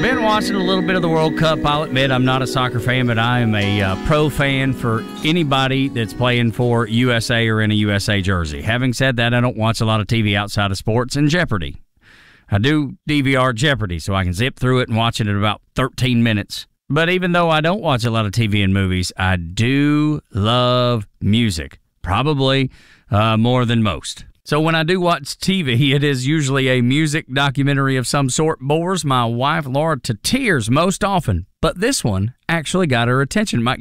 Been watching a little bit of the World Cup. I'll admit I'm not a soccer fan, but I am a pro fan for anybody that's playing for USA or in a USA jersey. Having said that, I don't watch a lot of TV outside of sports and Jeopardy. I do DVR Jeopardy, so I can zip through it and watch it in about 13 minutes. But even though I don't watch a lot of TV and movies, I do love music, probably more than most. So when I do watch TV, it is usually a music documentary of some sort. Bores my wife, Laura, to tears most often. But this one actually got her attention.